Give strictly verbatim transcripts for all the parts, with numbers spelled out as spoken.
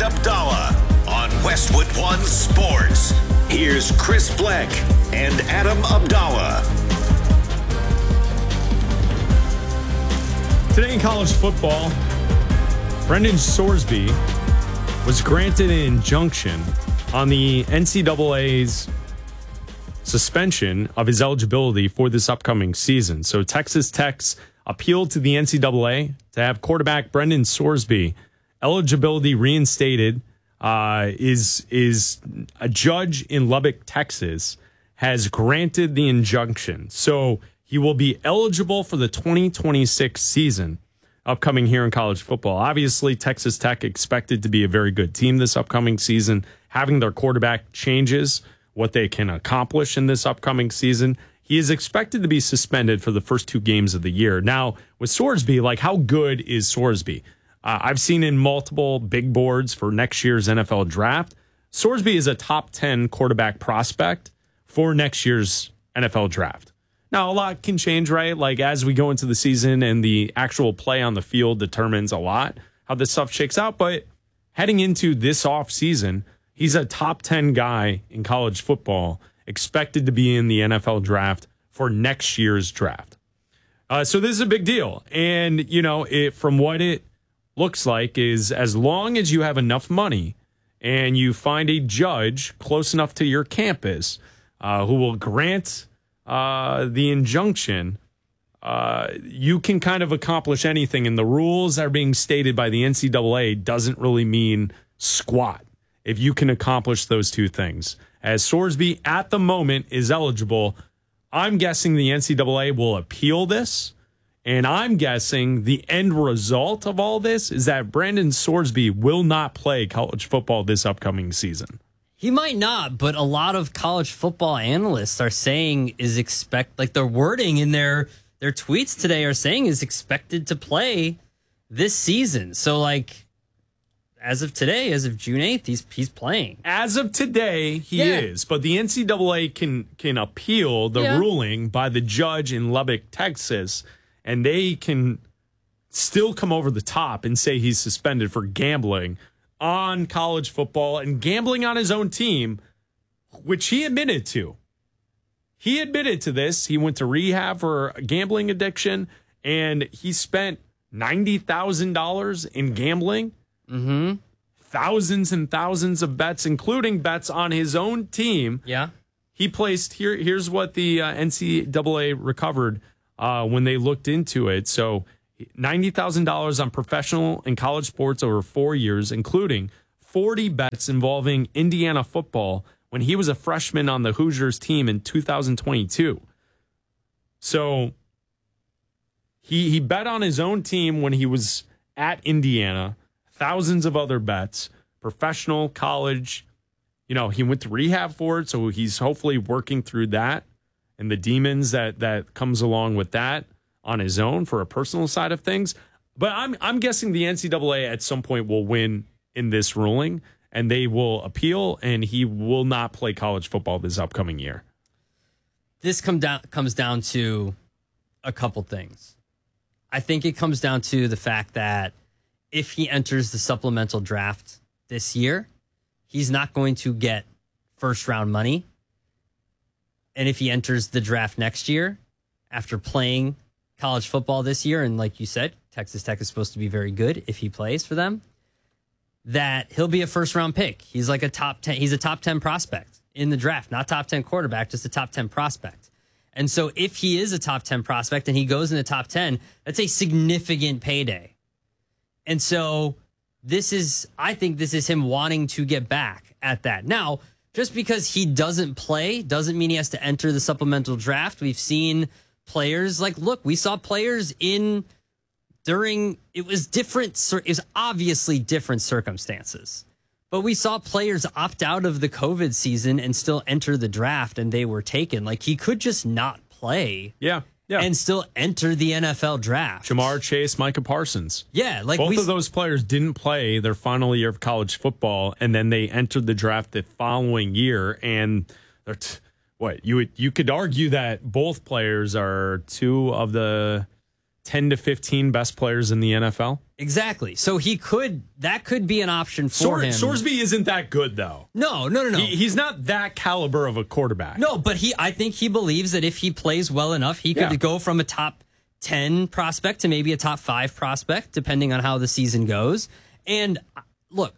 Abdallah on Westwood One Sports. Here's Chris Bleck and Adam Abdallah. Today in college football, Brendan Sorsby was granted an injunction on the N C double A's suspension of his eligibility for this upcoming season. So Texas Tech's appealed to the N C double A to have quarterback Brendan Sorsby eligibility reinstated. Uh, is is a judge in Lubbock, Texas, has granted the injunction. So he will be eligible for the twenty twenty-six season upcoming here in college football. Obviously, Texas Tech expected to be a very good team this upcoming season. Having their quarterback changes what they can accomplish in this upcoming season. He is expected to be suspended for the first two games of the year. Now, with Sorsby, like, how good is Sorsby? Uh, I've seen in multiple big boards for next year's N F L draft. Sorsby is a top ten quarterback prospect for next year's N F L draft. Now, a lot can change, right? Like, as we go into the season and the actual play on the field determines a lot how this stuff shakes out. But heading into this offseason, he's a top ten guy in college football, expected to be in the N F L draft for next year's draft. Uh, so this is a big deal. And, you know, it, from what it looks like is as long as you have enough money and you find a judge close enough to your campus uh, who will grant uh, the injunction, uh, you can kind of accomplish anything. And the rules that are being stated by the N C double A doesn't really mean squat if you can accomplish those two things. As Sorsby at the moment is eligible, I'm guessing the N C double A will appeal this. And I'm guessing the end result of all this is that Brendan Sorsby will not play college football this upcoming season. He might not, but a lot of college football analysts are saying is expect, like their wording in their, their tweets today are saying is expected to play this season. So, like, as of today, as of June eighth, he's he's playing. As of today, he yeah. is. But the N C double A can, can appeal the yeah. ruling by the judge in Lubbock, Texas, and they can still come over the top and say he's suspended for gambling on college football and gambling on his own team, which he admitted to. He admitted to this. He went to rehab for a gambling addiction, and he spent ninety thousand dollars in gambling. Mm-hmm. Thousands and thousands of bets, including bets on his own team. Yeah. He placed, here. here's what the uh, N C double A recovered Uh, when they looked into it. So ninety thousand dollars on professional and college sports over four years, including forty bets involving Indiana football when he was a freshman on the Hoosiers team in two thousand twenty-two. So he, he bet on his own team when he was at Indiana, thousands of other bets, professional, college. You know, he went to rehab for it, so he's hopefully working through that and the demons that that comes along with that on his own for a personal side of things. But I'm I'm guessing the N C double A at some point will win in this ruling, and they will appeal, and he will not play college football this upcoming year. This come down comes down to a couple things. I think it comes down to the fact that if he enters the supplemental draft this year, he's not going to get first round money. And if he enters the draft next year, after playing college football this year, and like you said, Texas Tech is supposed to be very good if he plays for them, that he'll be a first round pick. He's like a top ten. He's a top ten prospect in the draft, not top ten quarterback, just a top ten prospect. And so if he is a top ten prospect and he goes in the top ten, that's a significant payday. And so this is, I think this is him wanting to get back at that. Now, just because he doesn't play doesn't mean he has to enter the supplemental draft. We've seen players like, look, we saw players in during, it was different, it was obviously different circumstances. But we saw players opt out of the COVID season and still enter the draft, and they were taken. Like, he could just not play. Yeah. Yeah. And still enter the N F L draft. Jamar Chase, Micah Parsons. Yeah. like Both we, of those players didn't play their final year of college football, and then they entered the draft the following year. And they're t- what you would, you could argue that both players are two of the ten to fifteen best players in the N F L. Exactly. So he could, that could be an option for Sor- him. Sorsby isn't that good, though. No, no, no, no. He, he's not that caliber of a quarterback. No, but he, I think he believes that if he plays well enough, he could Yeah. go from a top ten prospect to maybe a top five prospect, depending on how the season goes. And uh, look,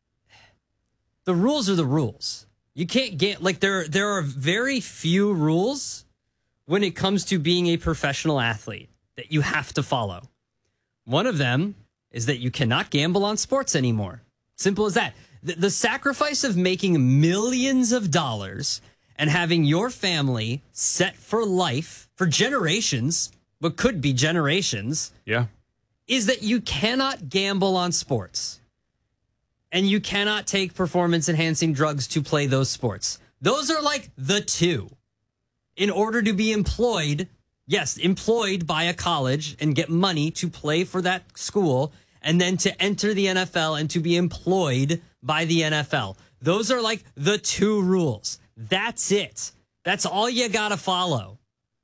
the rules are the rules. You can't get, like, there, there are very few rules when it comes to being a professional athlete that you have to follow. One of them is that you cannot gamble on sports anymore. Simple as that. The, the sacrifice of making millions of dollars and having your family set for life for generations, what could be generations, Yeah. is that you cannot gamble on sports. And you cannot take performance enhancing drugs to play those sports. Those are like the two. In order to be employed, yes, employed by a college and get money to play for that school, and then to enter the N F L and to be employed by the N F L. Those are like the two rules. That's it. That's all you got to follow.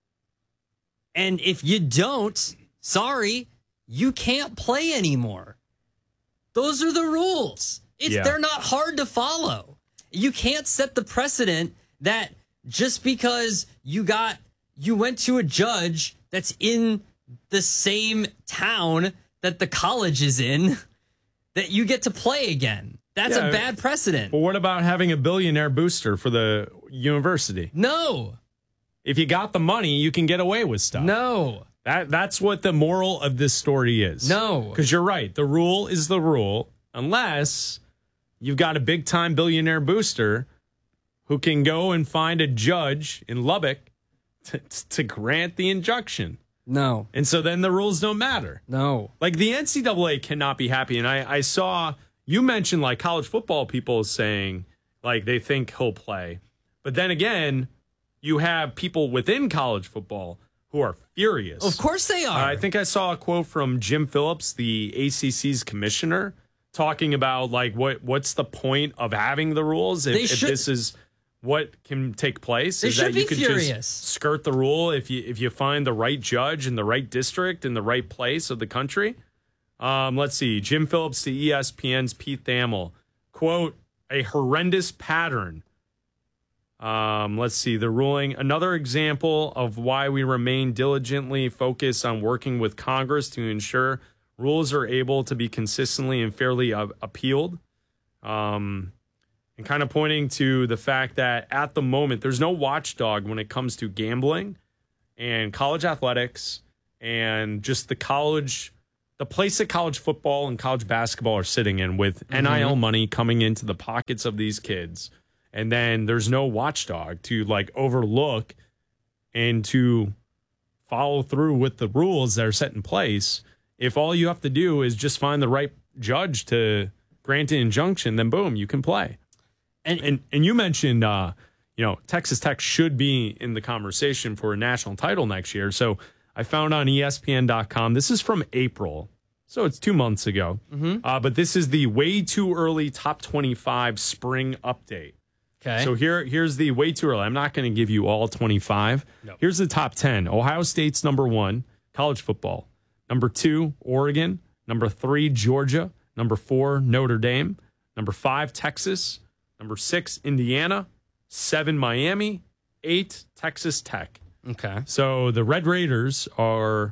And if you don't, sorry, you can't play anymore. Those are the rules. It's, Yeah. They're not hard to follow. You can't set the precedent that just because you got you went to a judge that's in the same town that the college is in, that you get to play again. That's Yeah. a bad precedent. But what about having a billionaire booster for the university? No, If you got the money, you can get away with stuff. no, That that's what the moral of this story is. No. Because you're right. The rule is the rule unless you've got a big time billionaire booster who can go and find a judge in Lubbock to, to grant the injunction. no, And so then the rules don't matter. no. Like the N C double A cannot be happy. And I, I saw you mentioned like college football people saying like they think he'll play. But then again, you have people within college football who are furious. Of course they are. Uh, I think I saw a quote from Jim Phillips, the A C C's commissioner, talking about like what what's the point of having the rules if, They if should- this is what can take place. They is should that you be could furious. just skirt the rule if you if you find the right judge in the right district in the right place of the country. Um, let's see. Jim Phillips to E S P N's Pete Thamel. Quote, a horrendous pattern. Um, let's see. The ruling, another example of why we remain diligently focused on working with Congress to ensure rules are able to be consistently and fairly uh, appealed. Um, and kind of pointing to the fact that at the moment, there's no watchdog when it comes to gambling and college athletics and just the college, the place that college football and college basketball are sitting in with N I L money coming into the pockets of these kids. And then there's no watchdog to like overlook and to follow through with the rules that are set in place. If all you have to do is just find the right judge to grant an injunction, then boom, you can play. And, And and you mentioned, uh, you know, Texas Tech should be in the conversation for a national title next year. So I found on E S P N dot com, this is from April. So it's two months ago. Mm-hmm. Uh, but this is the way too early top twenty-five spring update. okay. So here, here's the way too early. I'm not going to give you all twenty-five. No. Here's the top ten. Ohio State's number one, college football. Number two, Oregon. Number three, Georgia. Number four, Notre Dame. Number five, Texas. Number six, Indiana. Seven, Miami. Eight, Texas Tech. okay. So the Red Raiders are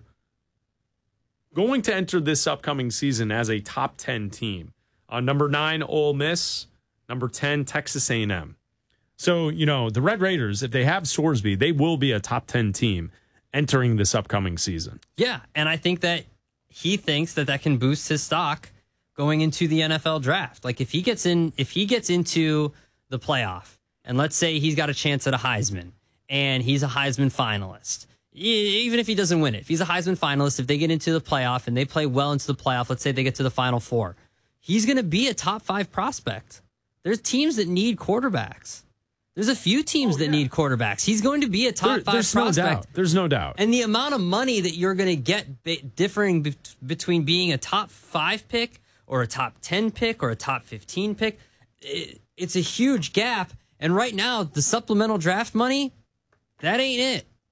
going to enter this upcoming season as a top ten team. Uh, number nine, Ole Miss. Number ten, Texas A and M. So, you know, the Red Raiders, if they have Sorsby, they will be a top ten team entering this upcoming season. Yeah, and I think that he thinks that that can boost his stock going into the N F L draft. Like if he gets in, if he gets into the playoff, and let's say he's got a chance at a Heisman, and he's a Heisman finalist, e- even if he doesn't win it, if he's a Heisman finalist, if they get into the playoff and they play well into the playoff, let's say they get to the Final Four, he's going to be a top five prospect. There's teams that need quarterbacks. There's a few teams Oh, that yeah. need quarterbacks. He's going to be a top There- five there's prospect. no doubt. There's no doubt. And the amount of money that you're going to get be- differing be- between being a top five pick or a top ten pick or a top fifteen pick, it, it's a huge gap. And right now, the supplemental draft money, that ain't it.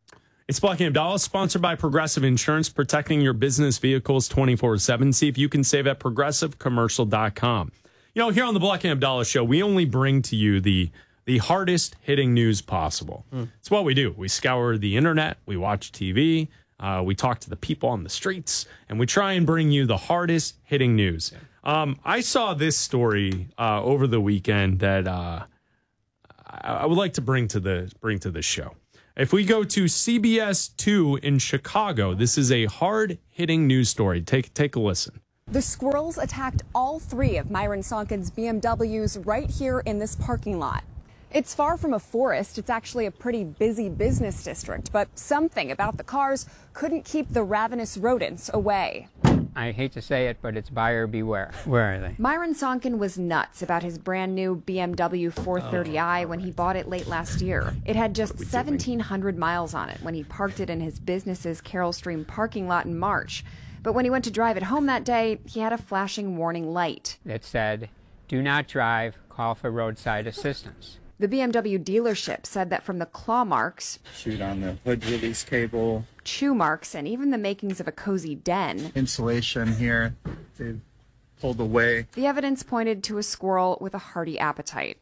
It's Black and Abdallah, sponsored by Progressive Insurance, protecting your business vehicles twenty-four seven. See if you can save at progressive commercial dot com. You know, here on the Black and Abdallah show, we only bring to you the the hardest hitting news possible. Mm. It's what we do. We scour the internet, we watch T V, uh, we talk to the people on the streets, and we try and bring you the hardest hitting news. Yeah. Um, I saw this story uh, over the weekend that uh, I would like to bring to the bring to the show. If we go to C B S two in Chicago, this is a hard-hitting news story. Take take a listen. The squirrels attacked all three of Myron Sonkin's B M Ws right here in this parking lot. It's far from a forest. It's actually a pretty busy business district, but something about the cars couldn't keep the ravenous rodents away. I hate to say it, but it's buyer beware. Where are they? Myron Sonkin was nuts about his brand new B M W four thirty i when he bought it late last year. It had just seventeen hundred miles on it when he parked it in his business's Carroll Stream parking lot in March. But when he went to drive it home that day, he had a flashing warning light That said, do not drive, call for roadside assistance. The B M W dealership said that from the claw marks, shoot on the hood release cable, chew marks, and even the makings of a cozy den, insulation here, they've pulled away. The evidence pointed to a squirrel with a hearty appetite.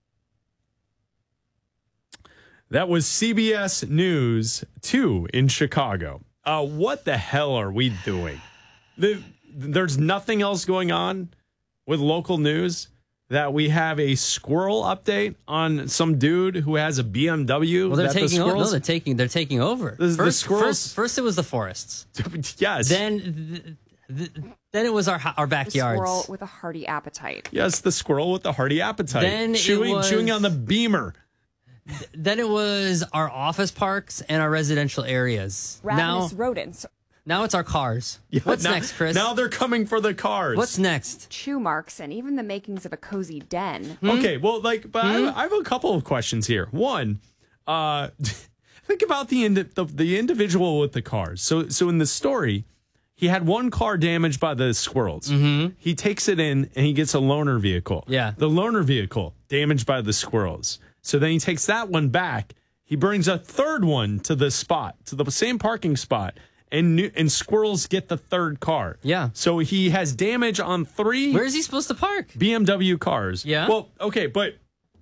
That was C B S News two in Chicago. Uh, what the hell are we doing? The, there's nothing else going on with local news that we have a squirrel update on some dude who has a B M W. Well, they're that taking the over. No, they're taking. They're taking over. The, first, the squirrels. First, first, it was the forests. Yes. Then, th- th- then it was our our backyards. The squirrel with a hearty appetite. Yes, the squirrel with the hearty appetite. Then chewing, it was, chewing on the Beamer. Th- then it was our office parks and our residential areas. Ravenous now, rodents. Now it's our cars. Yeah, What's now, next, Chris? Now they're coming for the cars. What's next? Chew marks and even the makings of a cozy den. Hmm? Okay, well, like, but hmm? I, I have a couple of questions here. One, uh, think about the, indi- the the individual with the cars. So, so in the story, he had one car damaged by the squirrels. Mm-hmm. He takes it in and he gets a loaner vehicle. Yeah, the loaner vehicle damaged by the squirrels. So then he takes that one back. He brings a third one to the spot, to the same parking spot. And new, and squirrels get the third car. Yeah. So he has damage on three. Where is he supposed to park? B M W cars. Yeah. Well, okay, but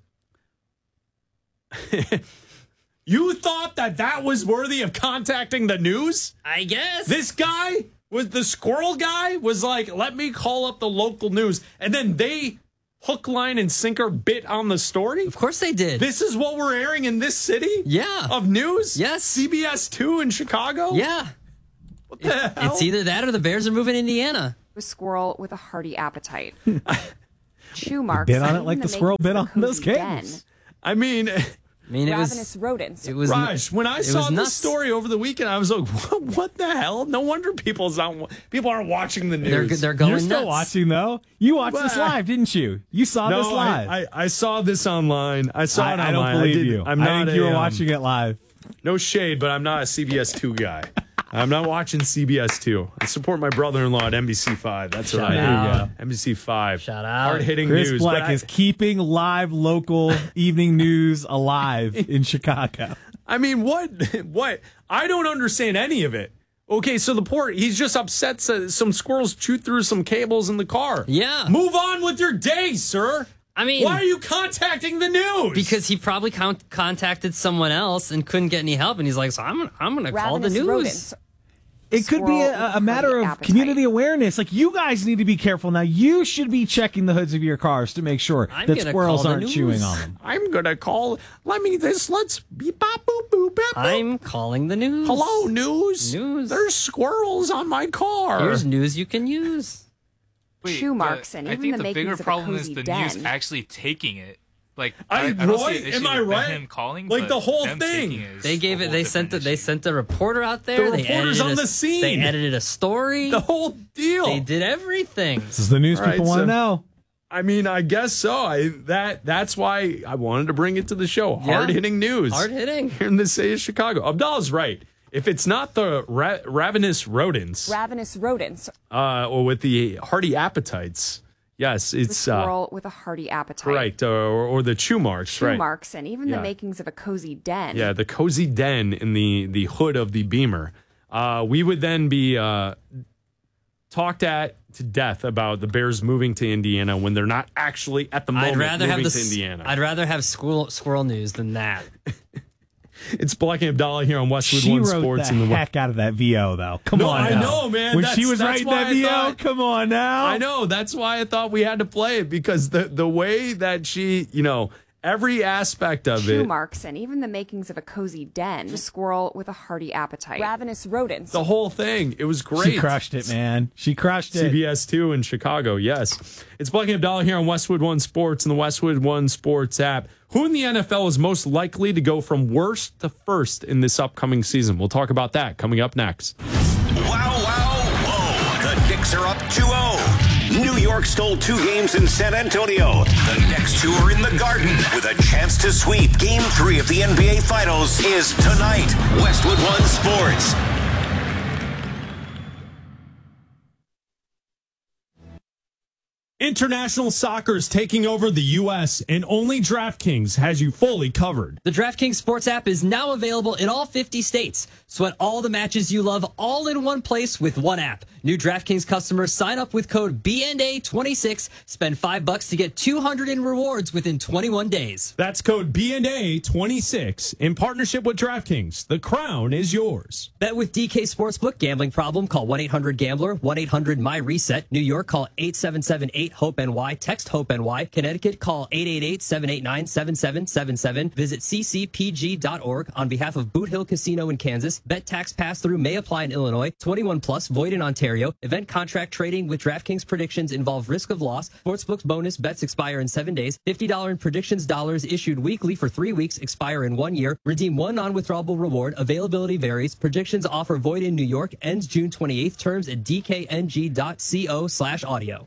you thought that that was worthy of contacting the news? I guess. This guy was the squirrel guy was like, let me call up the local news. And then they hook, line, and sinker bit on the story? Of course they did. This is what we're airing in this city? Yeah. Of news? Yes. C B S two in Chicago? Yeah. What the it, hell? It's either that or the Bears are moving Indiana. A squirrel with a hearty appetite. Chew marks. Bit on it like the squirrel bit on those cables. I mean, I mean, it ravenous was rodents. It was Raj, when I it saw was this nuts. story over the weekend, I was like, what, what the hell? No wonder people's not, people aren't watching the They're news. they're going You're still nuts. watching, though. You watched Well, this live, didn't you? You saw no, this live. I, I, I saw this online. I saw I, it I online. don't believe I did, you. I'm I not think you a, were um, watching it live. No shade, but I'm not a C B S two guy. I'm not watching C B S two. I support my brother-in-law at N B C five. That's Shout right. out. N B C five. Shout out. Hard-hitting Chris news. Black but I- is keeping live local evening news alive in Chicago. I mean, what? What? I don't understand any of it. Okay, so the poor, he's just upset that some squirrels chewed through some cables in the car. Yeah. Move on with your day, sir. I mean, why are you contacting the news? Because he probably con- contacted someone else and couldn't get any help, and he's like, "So I'm, I'm going to call the Ravenous news." rodents. It could be a, a matter of Appetite. community awareness. Like, you guys need to be careful now. You should be checking the hoods of your cars to make sure I'm that gonna squirrels call the aren't news. chewing on them. I'm gonna call. Let me this. Let's beep bop boop boop. Bop, boop. I'm calling the news. Hello, news. News. There's squirrels on my car. Here's news you can use. Wait, Chew the- marks and I even think the the bigger makings of a problem is cozy the den. news actually taking it. Like I, I, I don't Roy, see an issue am I with right? him calling, Like but the whole them thing. taking it is They gave a it. whole They sent. different The, they issue. sent a reporter out there. The they reporter's edited on a, the scene. They edited a story. the whole deal. They did everything. This is the news All right, people want to so- know. I mean, I guess so. I that that's why I wanted to bring it to the show. Yeah. Hard hitting news. Hard hitting. Here in the city of Chicago. Abdallah's right. If it's not the ra- ravenous rodents, Ravenous rodents. uh, or with the hearty appetites, Yes, The it's uh, squirrel with a hearty appetite. right, or, or the chew marks, Shoe right? marks and even Yeah. the makings of a cozy den. Yeah, the cozy den in the the hood of the Beamer. Uh, we would then be uh, talked at to death about the Bears moving to Indiana when they're not actually at the moment I'd rather moving have to the Indiana. I'd rather have squirrel squirrel news than that. It's Black and Abdallah here on Westwood She One wrote Sports. the in the heck out of that V O, though. Come No, on I now. know, man. When That's- she was that's writing why that I V O, thought- come on now. I know. That's why I thought we had to play it because the the way that she, you know, every aspect of Shoe it, marks and even the makings of a cozy den. The squirrel with a hearty appetite. Ravenous rodents. the whole thing, it was great. She crushed it, man. She crushed it. C B S two in Chicago, yes. It's Black and Abdallah here on Westwood One Sports and the Westwood One Sports app. Who in the N F L is most likely to go from worst to first in this upcoming season? We'll talk about that coming up next. Wow, wow, whoa. The Knicks are up two oh. New York stole two games in San Antonio. The next two are in the Garden with a chance to sweep. Game three of the N B A Finals is tonight. Westwood One Sports. International soccer is taking over the U S, and only DraftKings has you fully covered. The DraftKings Sports app is now available in all fifty states. Sweat all the matches you love all in one place with one app. New DraftKings customers sign up with code B N A twenty-six, spend five bucks to get two hundred in rewards within twenty-one days. That's code B N A twenty-six in partnership with DraftKings. The crown is yours. Bet with D K Sportsbook. Gambling problem? Call one eight hundred gambler, one eight hundred my reset. New York, call eight seven seven eight hope N Y. Text HOPE-NY. Connecticut, call eight eight eight, seven eight nine, seven seven seven seven. Visit c c p g dot org. On behalf of Boot Hill Casino in Kansas, bet tax pass-through may apply in Illinois. twenty-one plus, void in Ontario. Event contract trading with DraftKings predictions involve risk of loss. Sportsbook's bonus bets expire in seven days. fifty dollars in predictions dollars issued weekly for three weeks, expire in one year. Redeem one non-withdrawable reward. Availability varies. Predictions offer void in New York. Ends June twenty-eighth. Terms at d k n g dot co slash audio.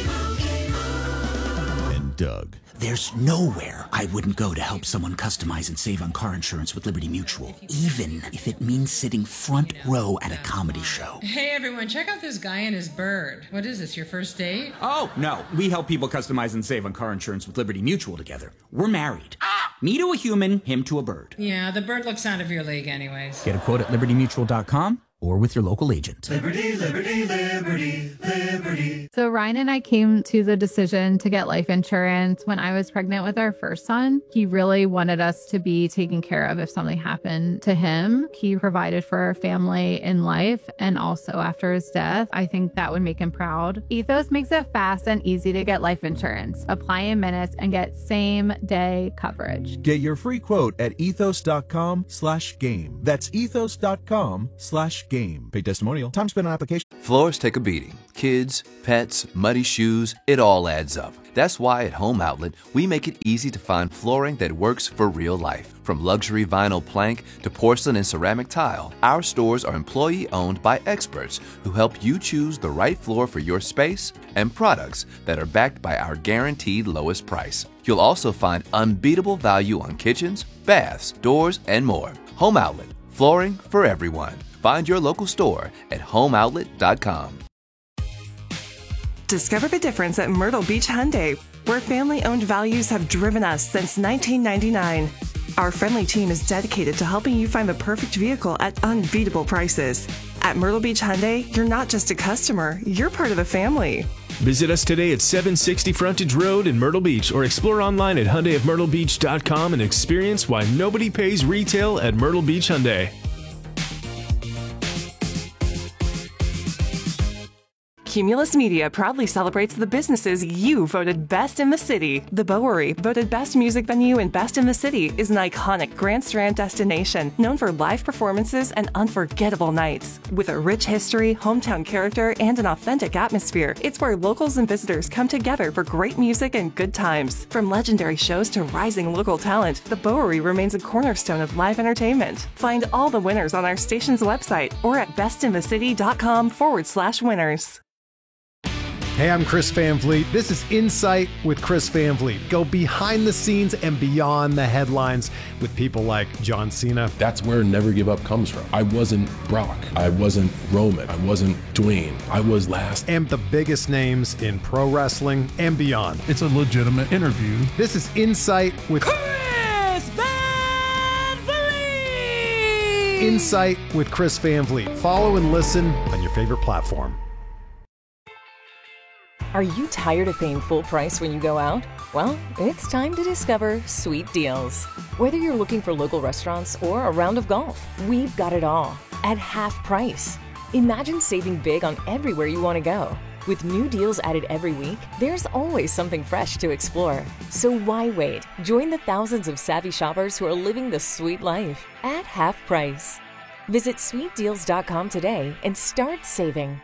Doug. There's nowhere I wouldn't go to help someone customize and save on car insurance with Liberty Mutual, even if it means sitting front row at a comedy show. Hey everyone, check out this guy and his bird. What is this, your first date? Oh, no. We help people customize and save on car insurance with Liberty Mutual together. We're married. Me to a human, him to a bird. Yeah, the bird looks out of your league anyways. Get a quote at liberty mutual dot com or with your local agent. Liberty, liberty, liberty, liberty. So Ryan and I came to the decision to get life insurance when I was pregnant with our first son. He really wanted us to be taken care of if something happened to him. He provided for our family in life and also after his death. I think that would make him proud. Ethos makes it fast and easy to get life insurance. Apply in minutes and get same day coverage. Get your free quote at ethos.com slash game. That's ethos.com slash game. Pay testimonial. Time spent on application. Floors take a beating. Kids, pets, muddy shoes, it all adds up. That's why at Home Outlet, we make it easy to find flooring that works for real life. From luxury vinyl plank to porcelain and ceramic tile, our stores are employee-owned by experts who help you choose the right floor for your space and products that are backed by our guaranteed lowest price. You'll also find unbeatable value on kitchens, baths, doors, and more. Home Outlet, flooring for everyone. Find your local store at home outlet dot com. Discover the difference at Myrtle Beach Hyundai, where family-owned values have driven us since nineteen ninety-nine. Our friendly team is dedicated to helping you find the perfect vehicle at unbeatable prices. At Myrtle Beach Hyundai, you're not just a customer, you're part of the family. Visit us today at seven sixty Frontage Road in Myrtle Beach or explore online at Hyundai of Myrtle Beach dot com and experience why nobody pays retail at Myrtle Beach Hyundai. Cumulus Media proudly celebrates the businesses you voted best in the city. The Bowery, voted best music venue and best in the city, is an iconic Grand Strand destination known for live performances and unforgettable nights. With a rich history, hometown character, and an authentic atmosphere, it's where locals and visitors come together for great music and good times. From legendary shows to rising local talent, the Bowery remains a cornerstone of live entertainment. Find all the winners on our station's website or at bestinthecity.com forward slash winners. Hey, I'm Chris Van Vliet. This is Insight with Chris Van Vliet. Go behind the scenes and beyond the headlines with people like John Cena. That's where Never Give Up comes from. I wasn't Brock. I wasn't Roman. I wasn't Dwayne. I was last. And the biggest names in pro wrestling and beyond. It's a legitimate interview. This is Insight with Chris Van Vliet. Insight with Chris Van Vliet. Follow and listen on your favorite platform. Are you tired of paying full price when you go out? Well, it's time to discover Sweet Deals. Whether you're looking for local restaurants or a round of golf, we've got it all at half price. Imagine saving big on everywhere you want to go. With new deals added every week, there's always something fresh to explore. So why wait? Join the thousands of savvy shoppers who are living the sweet life at half price. Visit sweet deals dot com today and start saving.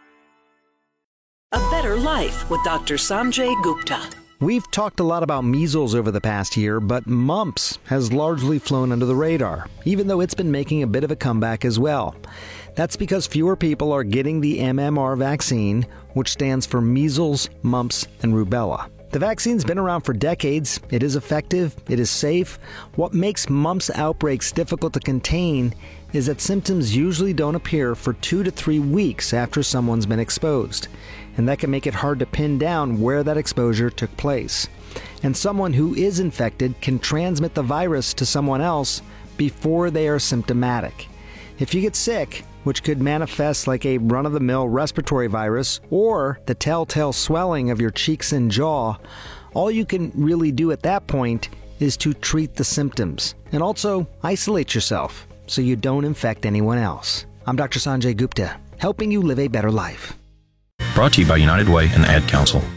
A Better Life with Doctor Sanjay Gupta. We've talked a lot about measles over the past year, but mumps has largely flown under the radar, even though it's been making a bit of a comeback as well. That's because fewer people are getting the M M R vaccine, which stands for measles, mumps, and rubella. The vaccine's been around for decades. It is effective. It is safe. What makes mumps outbreaks difficult to contain is that symptoms usually don't appear for two to three weeks after someone's been exposed. And that can make it hard to pin down where that exposure took place. And someone who is infected can transmit the virus to someone else before they are symptomatic. If you get sick, which could manifest like a run-of-the-mill respiratory virus or the telltale swelling of your cheeks and jaw, all you can really do at that point is to treat the symptoms and also isolate yourself so you don't infect anyone else. I'm Doctor Sanjay Gupta, helping you live a better life. Brought to you by United Way and the Ad Council.